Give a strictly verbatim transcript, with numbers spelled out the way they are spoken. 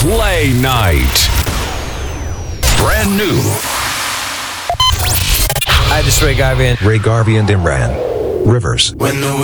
Play Night. Brand new. Hi, this is Ray Garvey. Ray Garvey and Imran. Rivers. When the